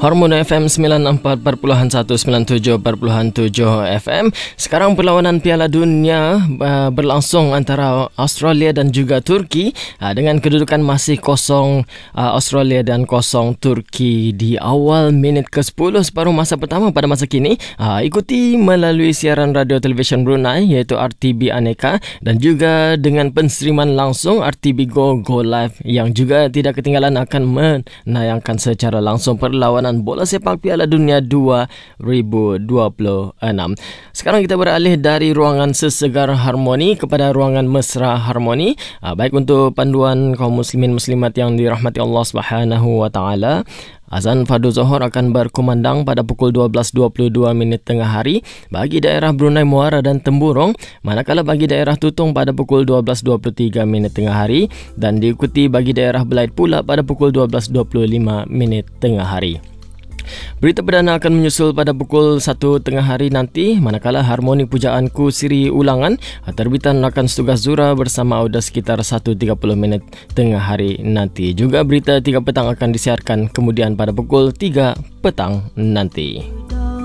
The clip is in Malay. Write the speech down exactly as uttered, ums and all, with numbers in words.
Hormon F M sembilan puluh empat perpuluhan satu, sembilan puluh tujuh perpuluhan tujuh F M. Sekarang perlawanan Piala Dunia uh, berlangsung antara Australia dan juga Turki uh, dengan kedudukan masih kosong uh, Australia dan kosong Turki di awal minit ke sepuluh separuh masa pertama pada masa kini. Uh, ikuti melalui siaran radio televisyen Brunei iaitu R T B Aneka dan juga dengan penseriman langsung R T B Go Go Live yang juga tidak ketinggalan akan menayangkan secara langsung perlawanan bola sepak Piala Dunia dua ribu dua puluh enam. Sekarang kita beralih dari ruangan sesegar harmoni kepada ruangan mesra harmoni. Baik untuk panduan kaum muslimin muslimat yang dirahmati Allah Subhanahu wa taala. Azan fardu Zuhur akan berkumandang pada pukul dua belas dua puluh dua minit tengah hari bagi daerah Brunei Muara dan Temburong, manakala bagi daerah Tutong pada pukul dua belas dua puluh tiga minit tengah hari dan diikuti bagi daerah Belait pula pada pukul dua belas dua puluh lima minit tengah hari. Berita perdana akan menyusul pada pukul satu tengah hari nanti, manakala Harmoni Pujaanku siri ulangan terbitan akan setugas Zura bersama Auda sekitar satu tiga puluh minit tengah hari nanti. Juga berita tiga petang akan disiarkan kemudian pada pukul tiga petang nanti.